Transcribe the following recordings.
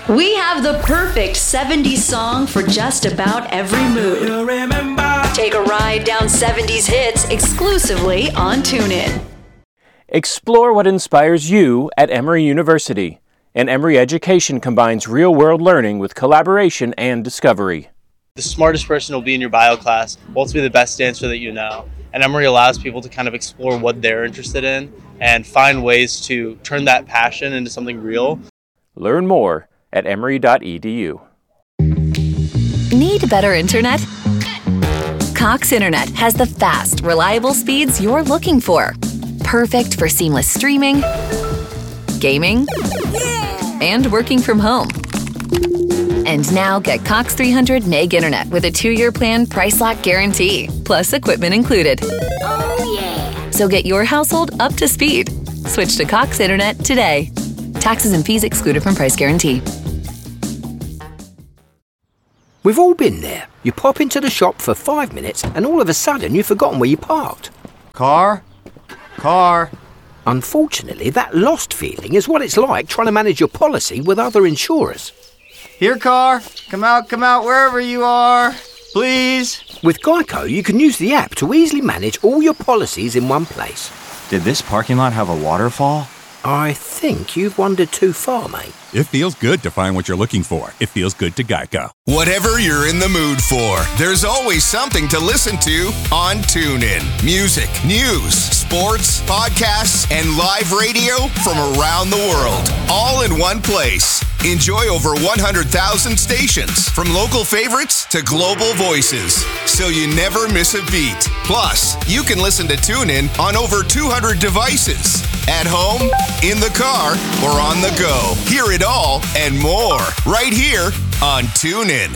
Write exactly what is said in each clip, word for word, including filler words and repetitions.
We have the perfect seventies song for just about every mood. Take a ride down seventies hits exclusively on TuneIn. Explore what inspires you at Emory University. And Emory education combines real-world learning with collaboration and discovery. The smartest person will be in your bio class, will also be the best dancer that you know. And Emory allows people to kind of explore what they're interested in and find ways to turn that passion into something real. Learn more at emory dot e d u. Need better internet? Cox Internet has the fast, reliable speeds you're looking for. Perfect for seamless streaming, gaming, and working from home. And now get Cox three hundred meg internet with a two-year plan price lock guarantee, plus equipment included. Oh, yeah. So get your household up to speed. Switch to Cox Internet today. Taxes and fees excluded from price guarantee. We've all been there. You pop into the shop for five minutes and all of a sudden you've forgotten where you parked. Car? Car? Unfortunately, that lost feeling is what it's like trying to manage your policy with other insurers. Here, car. Come out, come out, wherever you are. Please. With Geico, you can use the app to easily manage all your policies in one place. Did this parking lot have a waterfall? I think you've wandered too far, mate. It feels good to find what you're looking for. It feels good to Geico. Whatever you're in the mood for, there's always something to listen to on TuneIn. Music, news, sports, podcasts, and live radio from around the world, all in one place. Enjoy over one hundred thousand stations, from local favorites to global voices, so you never miss a beat. Plus, you can listen to TuneIn on over two hundred devices, at home, in the car, or on the go. Hear it all and more right here on TuneIn.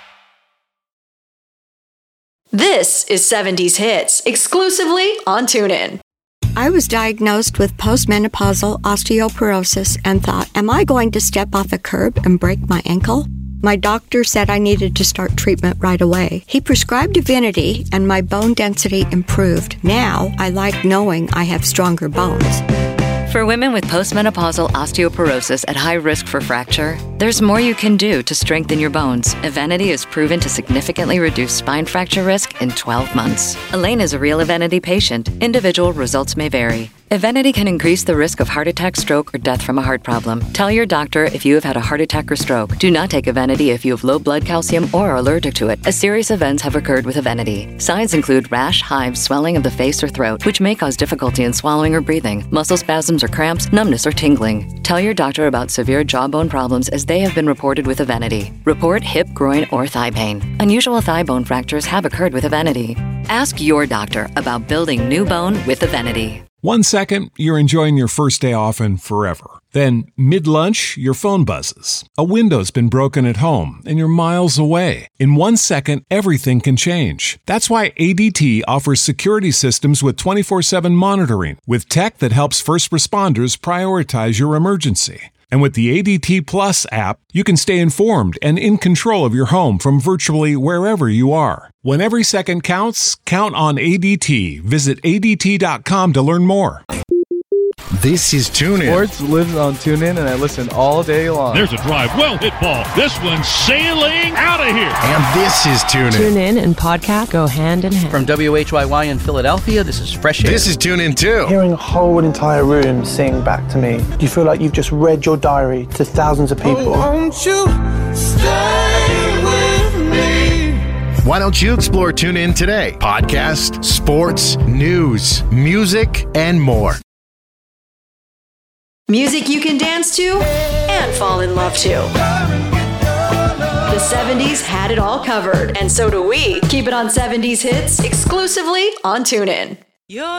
This is seventies Hits, exclusively on TuneIn. I was diagnosed with postmenopausal osteoporosis and thought, am I going to step off a curb and break my ankle? My doctor said I needed to start treatment right away. He prescribed Divinity and my bone density improved. Now I like knowing I have stronger bones. For women with postmenopausal osteoporosis at high risk for fracture, there's more you can do to strengthen your bones. Evenity is proven to significantly reduce spine fracture risk in twelve months. Elaine is a real Evenity patient. Individual results may vary. Evenity can increase the risk of heart attack, stroke, or death from a heart problem. Tell your doctor if you have had a heart attack or stroke. Do not take Evenity if you have low blood calcium or are allergic to it, as serious events have occurred with Evenity. Signs include rash, hives, swelling of the face or throat, which may cause difficulty in swallowing or breathing, muscle spasms or cramps, numbness or tingling. Tell your doctor about severe jawbone problems as they have been reported with Evenity. Report hip, groin, or thigh pain. Unusual thigh bone fractures have occurred with Evenity. Ask your doctor about building new bone with Evenity. One second, you're enjoying your first day off and forever. Then, mid-lunch, your phone buzzes. A window's been broken at home, and you're miles away. In one second, everything can change. That's why A D T offers security systems with twenty-four seven monitoring, with tech that helps first responders prioritize your emergency. And with the A D T Plus app, you can stay informed and in control of your home from virtually wherever you are. When every second counts, count on A D T. Visit A D T dot com to learn more. This is TuneIn. Sports lives on TuneIn, and I listen all day long. There's a drive. Well hit ball. This one's sailing out of here. And this is TuneIn. TuneIn and podcast go hand in hand. From W H Y Y in Philadelphia, this is Fresh Air. This is TuneIn too. Hearing a whole entire room sing back to me, you feel like you've just read your diary to thousands of people. Oh, won't you stay with me? Why don't you explore TuneIn today? Podcast, sports, news, music, and more. Music you can dance to and fall in love to. The seventies had it all covered, and so do we. Keep it on seventies Hits exclusively on TuneIn.